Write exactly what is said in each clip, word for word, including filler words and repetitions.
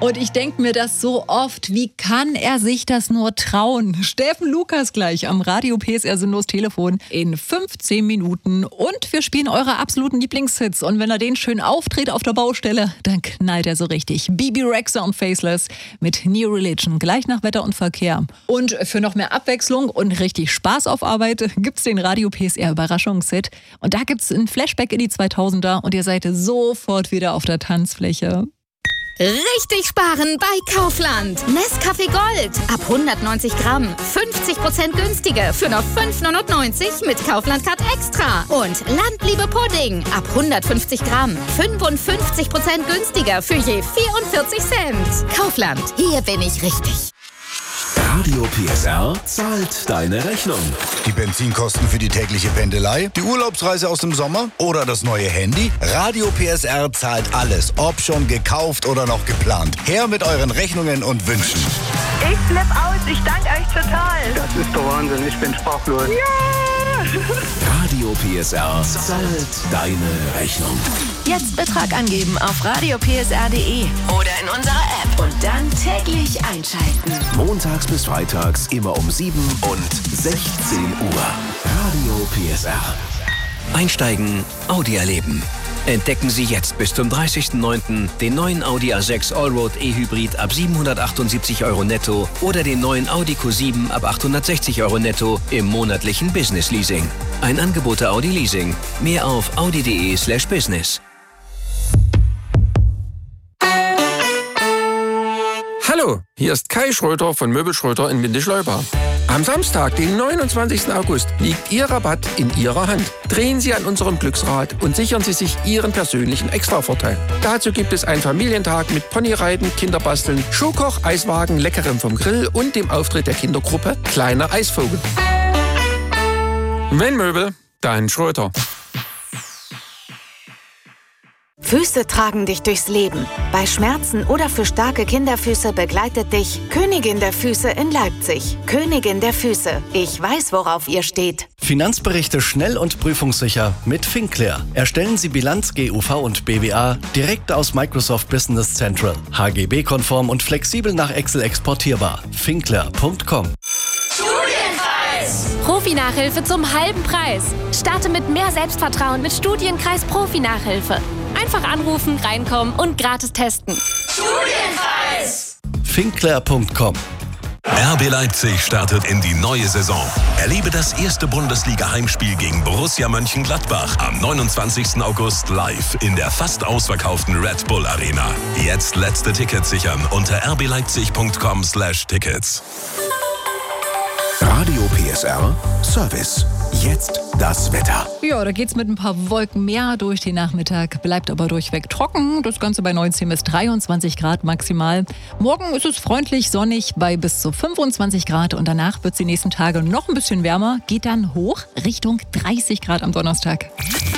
Und ich denke mir das so oft, wie kann er sich das nur trauen? Steffen Lukas gleich am Radio P S R Sinnlos Telefon in fünfzehn Minuten. Und wir spielen eure absoluten Lieblingshits. Und wenn er den schön auftritt auf der Baustelle, dann knallt er so richtig. Bebe Rexha und Faceless mit New Religion, gleich nach Wetter und Verkehr. Und für noch mehr Abwechslung und richtig Spaß auf Arbeit gibt's den Radio P S R Überraschungshit. Und da gibt's ein Flashback in die zweitausender und ihr seid sofort wieder auf der Tanzfläche. Richtig sparen bei Kaufland. Nescafé Gold ab hundertneunzig Gramm. fünfzig Prozent günstiger für nur fünf neunundneunzig mit Kaufland Card Extra. Und Landliebe Pudding ab hundertfünfzig Gramm. fünfundfünfzig Prozent günstiger für je vierundvierzig Cent. Kaufland, hier bin ich richtig. Radio P S R zahlt deine Rechnung. Die Benzinkosten für die tägliche Pendelei, die Urlaubsreise aus dem Sommer oder das neue Handy? Radio P S R zahlt alles, ob schon gekauft oder noch geplant. Her mit euren Rechnungen und Wünschen. Ich flipp aus, ich danke euch total. Das ist der Wahnsinn, ich bin sprachlos. Ja! Radio P S R zahlt deine Rechnung. Jetzt Betrag angeben auf radio p s r punkt d e oder in unserer App und dann täglich einschalten. Montags bis freitags immer um sieben und sechzehn Uhr. Radio P S R. Einsteigen, Audi erleben. Entdecken Sie jetzt bis zum dreißigsten neunten den neuen Audi A sechs Allroad E-Hybrid ab siebenhundertachtundsiebzig Euro netto oder den neuen Audi Q sieben ab achthundertsechzig Euro netto im monatlichen Business Leasing. Ein Angebot der Audi Leasing. Mehr auf audi punkt d e slash business. Hallo, hier ist Kai Schröter von Möbel Schröter in Windischleuba. Am Samstag, den neunundzwanzigsten August, liegt Ihr Rabatt in Ihrer Hand. Drehen Sie an unserem Glücksrad und sichern Sie sich Ihren persönlichen Extravorteil. Dazu gibt es einen Familientag mit Ponyreiten, Kinderbasteln, Schuhkoch, Eiswagen, Leckerem vom Grill und dem Auftritt der Kindergruppe Kleiner Eisvogel. Wenn Möbel, dann Schröter. Füße tragen dich durchs Leben. Bei Schmerzen oder für starke Kinderfüße begleitet dich Königin der Füße in Leipzig. Königin der Füße. Ich weiß, worauf ihr steht. Finanzberichte schnell und prüfungssicher mit Finclair. Erstellen Sie Bilanz, G U V und B W A direkt aus Microsoft Business Central. H G B-konform und flexibel nach Excel exportierbar. finclair punkt com. Studienkreis! Profi-Nachhilfe zum halben Preis. Starte mit mehr Selbstvertrauen mit Studienkreis Profi-Nachhilfe. Einfach anrufen, reinkommen und gratis testen. Studienkreis! finclair punkt com. R B Leipzig startet in die neue Saison. Erlebe das erste Bundesliga-Heimspiel gegen Borussia Mönchengladbach am neunundzwanzigsten August live in der fast ausverkauften Red Bull Arena. Jetzt letzte Tickets sichern unter r b leipzig punkt com slash tickets. Radio P S R Service. Jetzt das Wetter. Ja, da geht's mit ein paar Wolken mehr durch den Nachmittag, bleibt aber durchweg trocken. Das Ganze bei neunzehn bis dreiundzwanzig Grad maximal. Morgen ist es freundlich sonnig bei bis zu fünfundzwanzig Grad und danach wird es die nächsten Tage noch ein bisschen wärmer, geht dann hoch Richtung dreißig Grad am Donnerstag.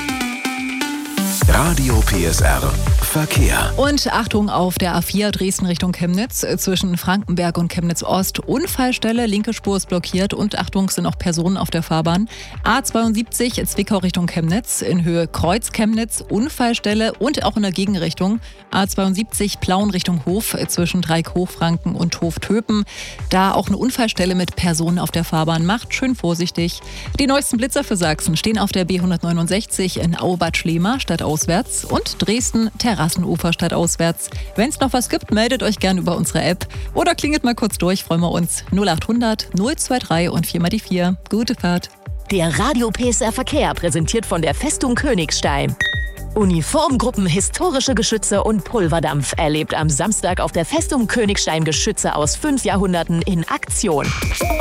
Radio P S R Verkehr. Und Achtung auf der A vier Dresden Richtung Chemnitz zwischen Frankenberg und Chemnitz Ost. Unfallstelle, linke Spur ist blockiert und Achtung, sind auch Personen auf der Fahrbahn. A zweiundsiebzig Zwickau Richtung Chemnitz in Höhe Kreuz Chemnitz, Unfallstelle und auch in der Gegenrichtung. A zweiundsiebzig Plauen Richtung Hof zwischen Dreieck Hochfranken und Hof Töpen. Da auch eine Unfallstelle mit Personen auf der Fahrbahn. Macht schön vorsichtig. Die neuesten Blitzer für Sachsen stehen auf der B hundertneunundsechzig in Aubad Schlema stadtauswärts und Dresden Terrassenufer stadtauswärts. Wenn es noch was gibt, meldet euch gerne über unsere App oder klingelt mal kurz durch, freuen wir uns. null achthundert null dreiundzwanzig und vier mal die vier. Gute Fahrt. Der Radio P S R Verkehr präsentiert von der Festung Königstein. Uniformgruppen, historische Geschütze und Pulverdampf erlebt am Samstag auf der Festung Königstein Geschütze aus fünf Jahrhunderten in Aktion.